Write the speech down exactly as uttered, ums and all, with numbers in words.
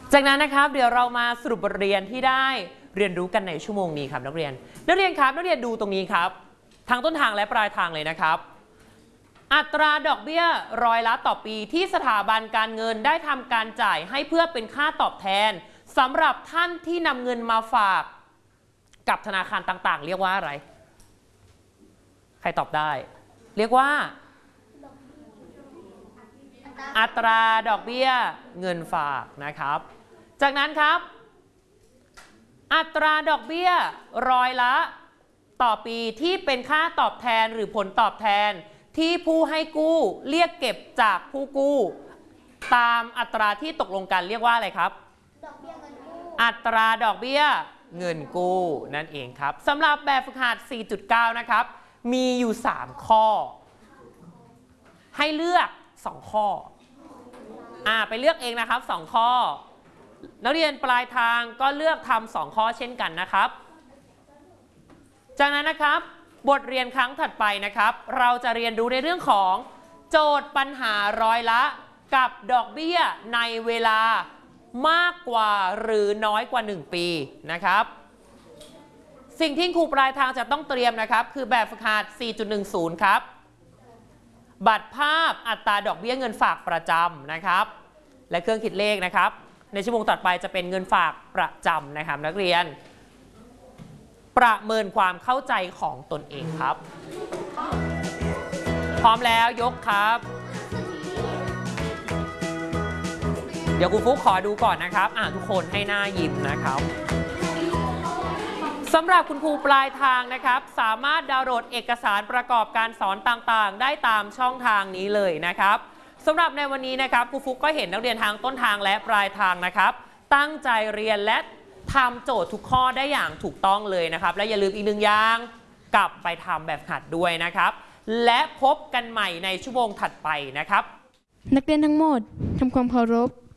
จากนั้นนะครับเดี๋ยวเรามาสรุปบทเรียนที่ได้เรียนรู้กันในชั่วโมงนี้ครับนักเรียนนักเรียนครับนักเรียนดูตรงนี้ครับทางต้นทางและปลายทางเลยนะครับอัตราดอกเบี้ยร้อยละต่อปีที่สถาบันการเงินได้ทำการจ่ายให้เพื่อเป็นค่าตอบแทนสำหรับท่านที่นำเงินมาฝากกับธนาคารต่างๆเรียกว่าอะไรใครตอบได้เรียกว่าอัตราดอกเบี้ยเงินฝากนะครับจากนั้นครับอัตราดอกเบี้ยร้อยละต่อปีที่เป็นค่าตอบแทนหรือผลตอบแทนที่ผู้ให้กู้เรียกเก็บจากผู้กู้ตามอัตราที่ตกลงกันเรียกว่าอะไรครับดอกเบี้ยเงินกู้อัตราดอกเบี้ยเงินกู้นั่นเองครับสำหรับแบบฝึกหัด สี่จุดเก้า นะครับมีอยู่สามข้อให้เลือกสองข้ออ่าไปเลือกเองนะครับสองข้อนักเรียนปลายทางก็เลือกทำสองข้อเช่นกันนะครับจากนั้นนะครับบทเรียนครั้งถัดไปนะครับเราจะเรียนรู้ในเรื่องของโจทย์ปัญหาร้อยละกับดอกเบี้ยในเวลามากกว่าหรือน้อยกว่าหนึ่งปีนะครับสิ่งที่ครูปลายทางจะต้องเตรียมนะครับคือแบบฝึกหัด สี่จุดหนึ่งศูนย์ ครับบัตรภาพอัตราดอกเบี้ยเงินฝากประจำนะครับและเครื่องคิดเลขนะครับในชั่วโมงต่อไปจะเป็นเงินฝากประจำนะครับนักเรียนประเมินความเข้าใจของตนเองครับพร้อมแล้วยกครับเดี๋ยวครูฟุ๊กขอดูก่อนนะครับอ่ะทุกคนให้หน้ายิ้มนะครับสำหรับคุณครูปลายทางนะครับสามารถดาวน์โหลดเอกสารประกอบการสอนต่างๆได้ตามช่องทางนี้เลยนะครับสำหรับในวันนี้นะครับครูฟุ๊กก็เห็นนักเรียนทางต้นทางและปลายทางนะครับตั้งใจเรียนและทำโจทย์ทุกข้อได้อย่างถูกต้องเลยนะครับและอย่าลืมอีกหนึ่งอย่างกลับไปทำแบบหัดด้วยนะครับและพบกันใหม่ในชั่วโมงถัดไปนะครับนักเรียนทั้งหมดทำความเคารพ